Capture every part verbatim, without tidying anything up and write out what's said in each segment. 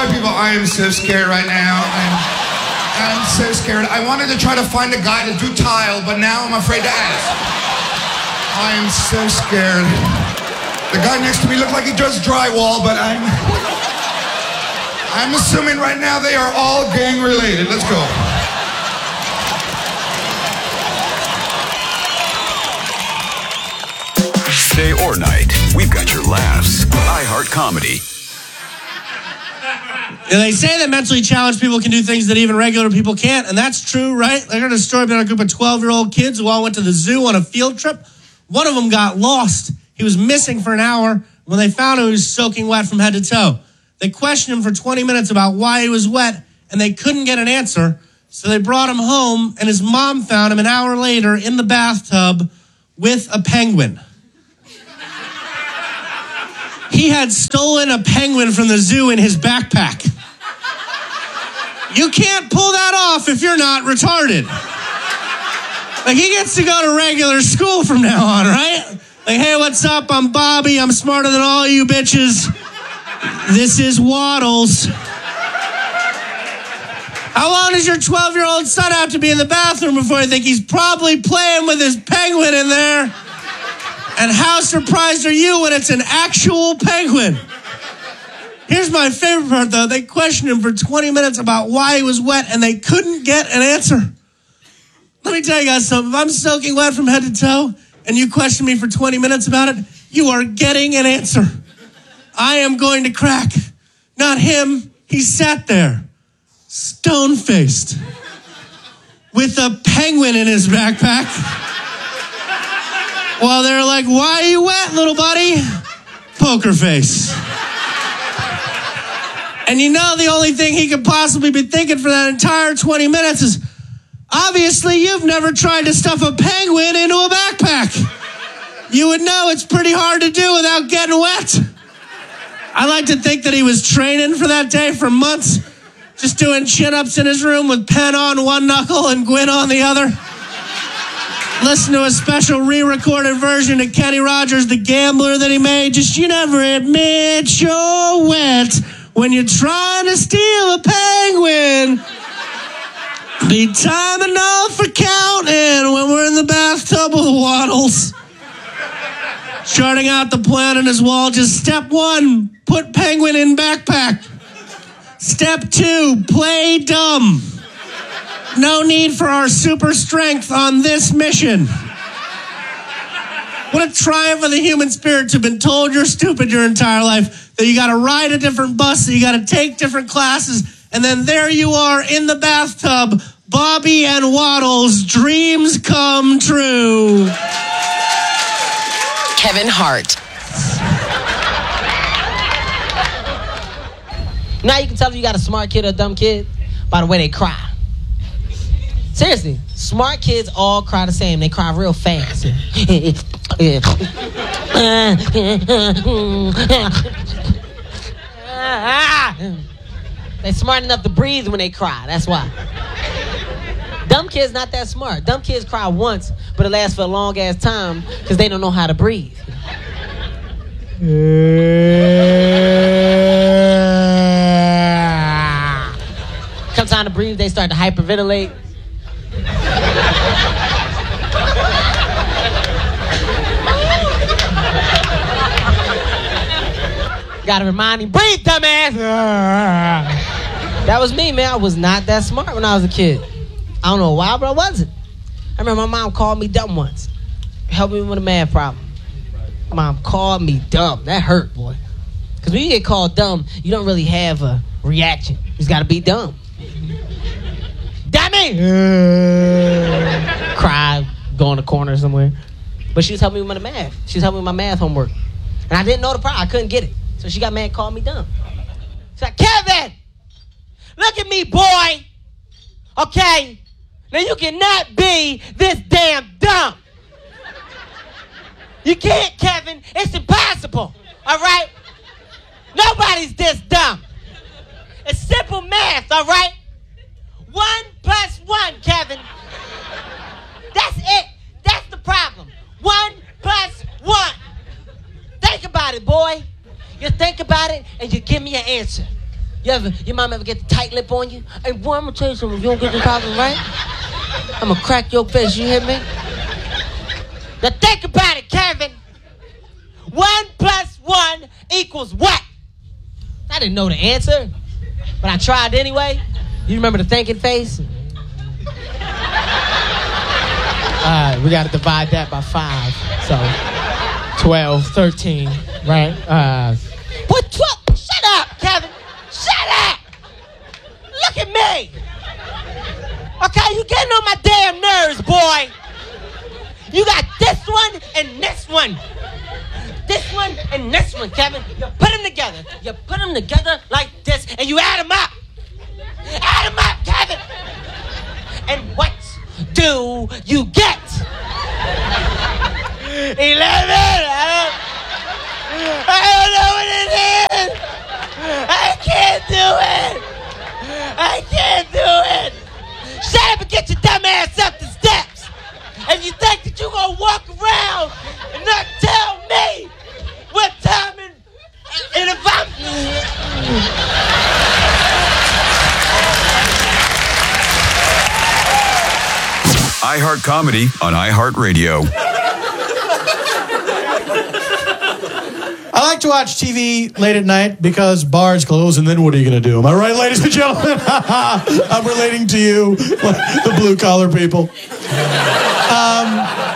white people, I am so scared right now. I'm, I'm so scared. I wanted to try to find a guy to do tile, but now I'm afraid to ask. I am so scared. The guy next to me looked like he does drywall, but I'm... I'm assuming right now they are all gang related. Let's go. Day or night, we've got your laughs. iHeart Comedy. Yeah, they say that mentally challenged people can do things that even regular people can't, and that's true, right? I heard a story about a group of twelve-year-old kids who all went to the zoo on a field trip. One of them got lost. He was missing for an hour. When they found him, he was soaking wet from head to toe. They questioned him for twenty minutes about why he was wet, and they couldn't get an answer. So they brought him home, and his mom found him an hour later in the bathtub with a penguin. He had stolen a penguin from the zoo in his backpack. You can't pull that off if you're not retarded. Like, he gets to go to regular school from now on, right? Like, hey, what's up? I'm Bobby. I'm smarter than all you bitches. This is Waddles. How long does your twelve-year-old son have to be in the bathroom before you think he's probably playing with his penguin in there? And how surprised are you when it's an actual penguin? Here's my favorite part, though. They questioned him for twenty minutes about why he was wet, and they couldn't get an answer. Let me tell you guys something. If I'm soaking wet from head to toe, and you question me for twenty minutes about it, you are getting an answer. I am going to crack. Not him. He sat there, stone-faced, with a penguin in his backpack. Well, they're like, why are you wet, little buddy? Poker face. And you know the only thing he could possibly be thinking for that entire twenty minutes is, obviously you've never tried to stuff a penguin into a backpack. You would know it's pretty hard to do without getting wet. I like to think that he was training for that day for months, just doing chin-ups in his room with pen on one knuckle and Gwyn on the other. Listen to a special re-recorded version of Kenny Rogers' The Gambler that he made. Just, you never admit you're wet when you're trying to steal a penguin. Be time enough for counting when we're in the bathtub with Waddles. Charting out the plan on his wall. Just step one, put penguin in backpack. Step two, play dumb. No need for our super strength on this mission. What a triumph of the human spirit to have been told you're stupid your entire life, that you got to ride a different bus, that you got to take different classes, and then there you are in the bathtub, Bobby and Waddles, dreams come true. Kevin Hart. Now you can tell if you got a smart kid or a dumb kid by the way they cry. Seriously, smart kids all cry the same. They cry real fast. They're smart enough to breathe when they cry. That's why. Dumb kids not that smart. Dumb kids cry once, but it lasts for a long ass time because they don't know how to breathe. Comes time to breathe, they start to hyperventilate. Gotta remind him, breathe, dumbass. That was me, man. I was not that smart when I was a kid. I don't know why, but I wasn't. I remember my mom called me dumb once. Helped me with a math problem. Mom called me dumb. That hurt, boy. Because when you get called dumb, you don't really have a reaction. You just gotta be dumb. Dummy! Cry, go in the corner somewhere. But she was helping me with my math. She was helping me with my math homework. And I didn't know the problem. I couldn't get it. So she got mad and called me dumb. She's like, Kevin! Look at me, boy! Okay? Now you cannot be this damn dumb. You can't, Kevin. It's impossible. All right? Nobody's this dumb. It's simple math, all right? One plus one, Kevin. That's it. That's the problem. One plus one. Think about it, boy. You think about it and you give me an answer. You ever, your mom ever get the tight lip on you? Hey, boy, I'm gonna tell you something. If you don't get this problem right, I'm gonna crack your face. You hear me? Now think about it, Kevin. One plus one equals what? I didn't know the answer, but I tried anyway. You remember the thinking face? All right, we got to divide that by five. So, twelve, thirteen, right? Uh, what, twelve? Shut up, Kevin. Shut up. Look at me. Okay, you getting on my damn nerves, boy. You got this one and this one. This one and this one, Kevin. You put them together. You put them together like this, and you add them up. Add them up, Kevin. And what do you get? Eleven. I don't, I don't know what it is. I can't do it. I can't do it. Shut up and get your dumb ass up the steps. And you think that you're gonna walk around and not tell me what time and, and if I'm... iHeart Comedy on iHeartRadio. I like to watch T V late at night because bars close, and then what are you going to do? Am I right, ladies and gentlemen? I'm relating to you, the blue-collar people. Um,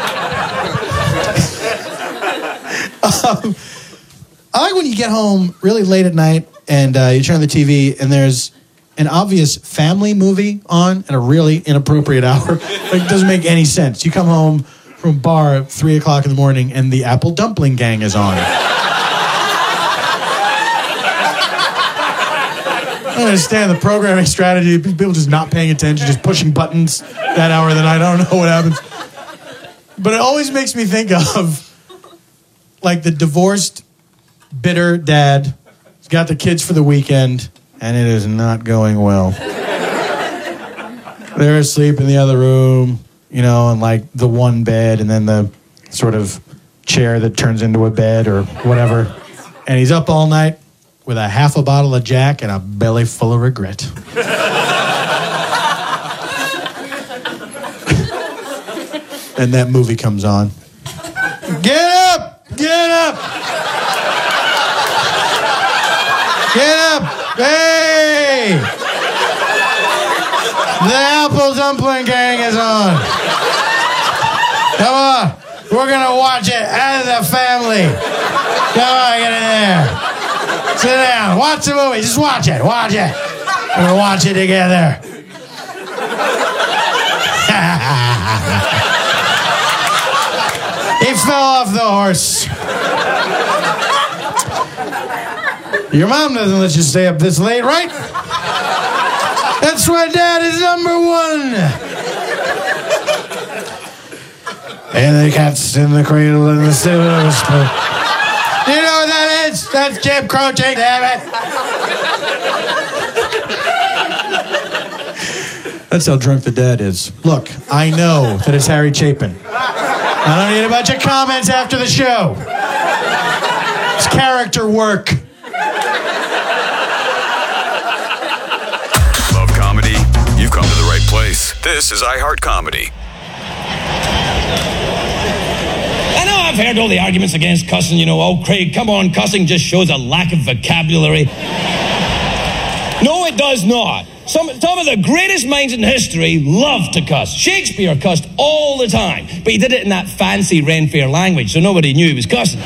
um, I like when you get home really late at night, and uh, you turn on the T V, and there's an obvious family movie on at a really inappropriate hour. Like, it doesn't make any sense. You come home from a bar at three o'clock in the morning, and the Apple Dumpling Gang is on. I don't understand the programming strategy. People just not paying attention, just pushing buttons that hour of the night. I don't know what happens. But it always makes me think of, like, the divorced, bitter dad. He's got the kids for the weekend, and it is not going well. They're asleep in the other room, you know, in, like, the one bed, and then the sort of chair that turns into a bed or whatever. And he's up all night with a half a bottle of Jack and a belly full of regret. And that movie comes on. Get up! Get up! Get up! Hey! The Apple Dumpling Gang is on. Come on. We're going to watch it as a family. Come on, get in there. Sit down. Watch the movie. Just watch it. Watch it. We're going to watch it together. He fell off the horse. Your mom doesn't let you stay up this late, right? That's why Dad is number one. And the cat's in the cradle and the silver spoon. You know what that is? That's Jim Croce, damn it. That's how drunk the dad is. Look, I know that it's Harry Chapin. I don't need a bunch of comments after the show. It's character work. Love comedy? You've come to the right place. This is iHeart Comedy. I know I've heard all the arguments against cussing, you know, oh, Craig, come on, cussing just shows a lack of vocabulary. No, it does not. Some, some of the greatest minds in history love to cuss. Shakespeare cussed all the time, but he did it in that fancy Renfair language, so nobody knew he was cussing.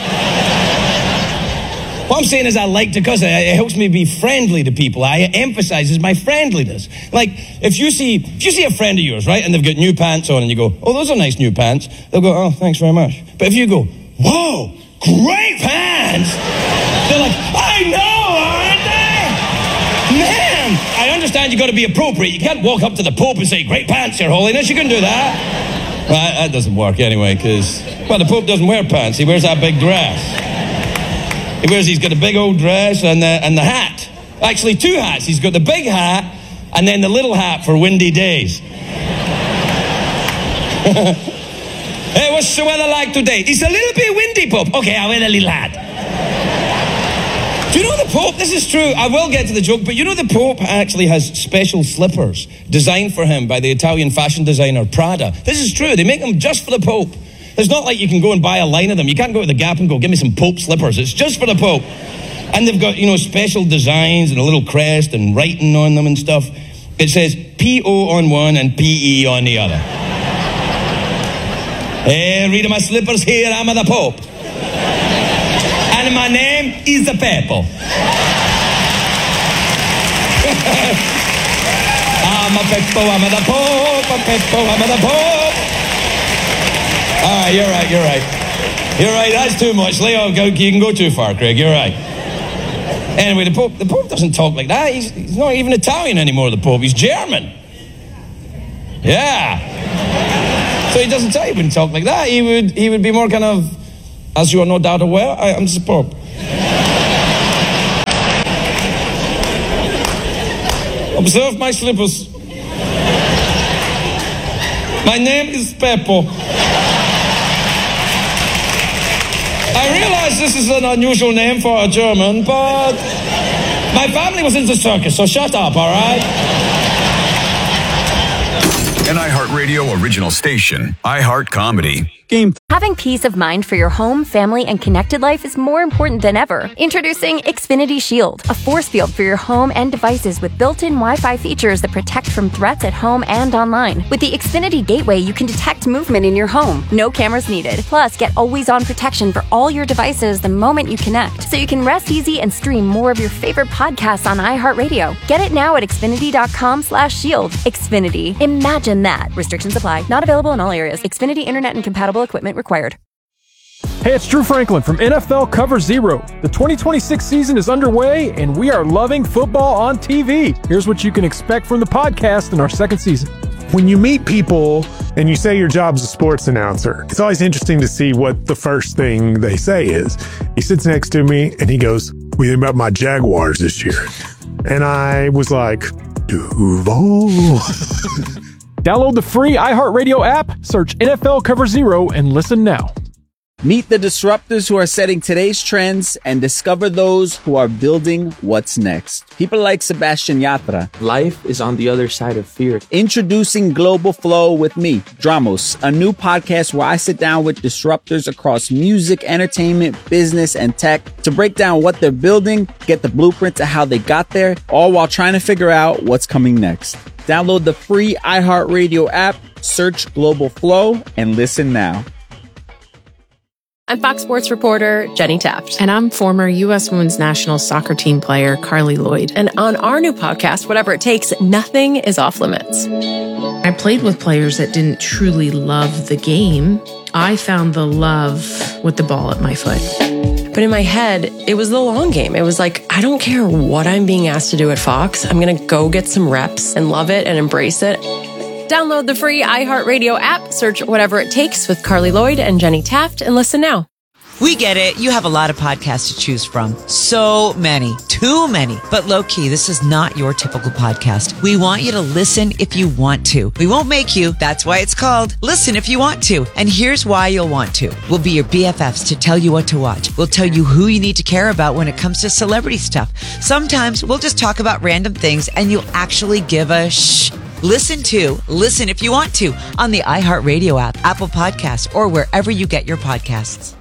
What I'm saying is I like to cuss. It helps me be friendly to people. It emphasizes my friendliness. Like, if you see if you see a friend of yours, right, and they've got new pants on, and you go, oh, those are nice new pants, they'll go, oh, thanks very much. But if you go, whoa, great pants, they're like, I know, aren't they? Man, I understand you've got to be appropriate. You can't walk up to the Pope and say, great pants, Your Holiness. You can do that. Well, that doesn't work anyway, because, well, the Pope doesn't wear pants. He wears that big dress. He wears, he's got a big old dress and the, and the hat. Actually, two hats. He's got the big hat and then the little hat for windy days. Hey, what's the weather like today? It's a little bit windy, Pope. Okay, I'll wear the little hat. Do you know the Pope, this is true, I will get to the joke, but you know the Pope actually has special slippers designed for him by the Italian fashion designer Prada. This is true, they make them just for the Pope. It's not like you can go and buy a line of them. You can't go to the Gap and go, give me some Pope slippers. It's just for the Pope. And they've got, you know, special designs and a little crest and writing on them and stuff. It says P O on one and P E on the other. Hey, read my slippers here, I'm the Pope. And my name is the Peppo. I'm a Peppo, I'm the Pope, a Peppo, I'm the Pope. All right, you're right, you're right. You're right, that's too much. Leo, you can go too far, Craig, you're right. Anyway, the Pope, the Pope doesn't talk like that. He's, he's not even Italian anymore, the Pope. He's German. Yeah. So he doesn't tell you when he talk like that. He would, he would be more kind of, as you are no doubt aware, I am the Pope. Observe my slippers. My name is Peppo. I realize this is an unusual name for a German, but my family was in the circus, so shut up, all right? An iHeartRadio original station, iHeart Comedy. Game. Having peace of mind for your home, family, and connected life is more important than ever. Introducing Xfinity Shield, a force field for your home and devices with built-in Wi-Fi features that protect from threats at home and online. With the Xfinity Gateway, you can detect movement in your home. No cameras needed. Plus, get always-on protection for all your devices the moment you connect, so you can rest easy and stream more of your favorite podcasts on iHeartRadio. Get it now at Xfinity.com slash shield. Xfinity. Imagine that. Restrictions apply. Not available in all areas. Xfinity Internet and compatible equipment required. Hey, it's Drew Franklin from N F L Cover Zero. The twenty twenty-six season is underway, and we are loving football on T V. Here's what you can expect from the podcast in our second season. When you meet people and you say your job's a sports announcer, it's always interesting to see what the first thing they say is. He sits next to me and he goes, "What do you think about my Jaguars this year?" And I was like, Duval. Download the free iHeartRadio app, search N F L Cover Zero, and listen now. Meet the disruptors who are setting today's trends and discover those who are building what's next. People like Sebastian Yatra. Life is on the other side of fear. Introducing Global Flow with me, Dramos, a new podcast where I sit down with disruptors across music, entertainment, business, and tech to break down what they're building, get the blueprint to how they got there, all while trying to figure out what's coming next. Download the free iHeartRadio app, search Global Flow, and listen now. I'm Fox Sports reporter Jenny Taft. And I'm former U S Women's National Soccer Team player Carly Lloyd. And on our new podcast, Whatever It Takes, nothing is off limits. I played with players that didn't truly love the game. I found the love with the ball at my foot. But in my head, it was the long game. It was like, I don't care what I'm being asked to do at Fox. I'm going to go get some reps and love it and embrace it. Download the free iHeartRadio app, search Whatever It Takes with Carly Lloyd and Jenny Taft, and listen now. We get it. You have a lot of podcasts to choose from. So many. Too many. But low-key, this is not your typical podcast. We want you to listen if you want to. We won't make you. That's why it's called Listen If You Want To. And here's why you'll want to. We'll be your B F Fs to tell you what to watch. We'll tell you who you need to care about when it comes to celebrity stuff. Sometimes we'll just talk about random things and you'll actually give a shh. Listen to Listen If You Want To on the iHeartRadio app, Apple Podcasts, or wherever you get your podcasts.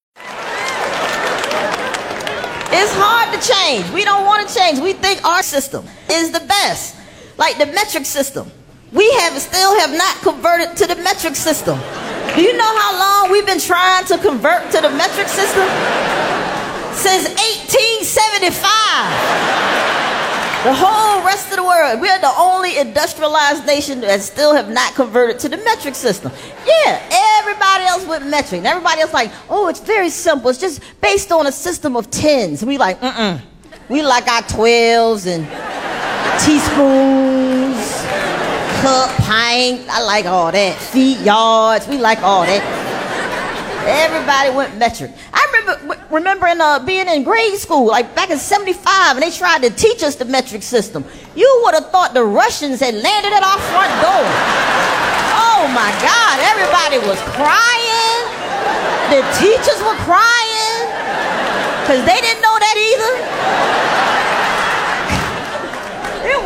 It's hard to change. We don't want to change. We think our system is the best. Like the metric system. We have still have not converted to the metric system. Do you know how long we've been trying to convert to the metric system? Since eighteen seventy-five. The whole rest of the world, we're the only industrialized nation that still have not converted to the metric system. Yeah, everybody else went metric. And everybody else like, oh, it's very simple. It's just based on a system of tens. We like, mm-mm. We like our twelves and teaspoons, cup, pint. I like all that. Feet, yards. We like all that. Everybody went metric. I remember remembering uh, being in grade school, like back in seventy-five, and they tried to teach us the metric system. You would have thought the Russians had landed at our front door. Oh my God, everybody was crying. The teachers were crying, because they didn't know that either.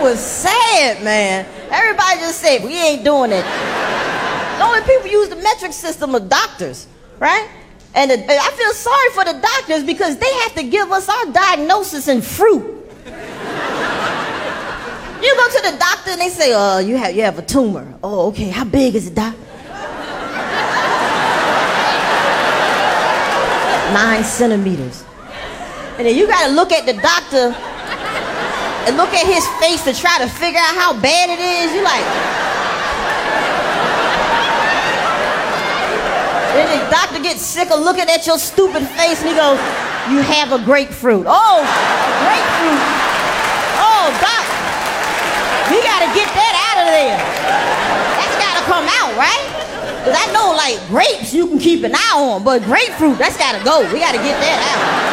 was sad, man. Everybody just said, we ain't doing it. The only people use the metric system are doctors, right? And the, I feel sorry for the doctors because they have to give us our diagnosis in fruit. You go to the doctor and they say, uh, you have, you have a tumor. Oh, okay, how big is it, doc? Nine centimeters. And then you gotta look at the doctor and look at his face to try to figure out how bad it is. You like... Then the doctor gets sick of looking at your stupid face and he goes, you have a grapefruit. Oh, a grapefruit. Oh, doc, we gotta get that out of there. That's gotta come out, right? Because I know, like, grapes you can keep an eye on, but grapefruit, that's gotta go. We gotta get that out.